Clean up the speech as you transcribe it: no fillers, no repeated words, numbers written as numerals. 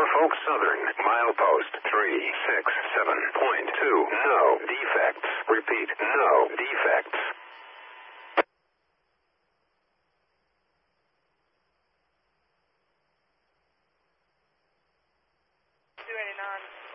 Norfolk Southern, milepost 367.2. No defects. Repeat, no defects. 289.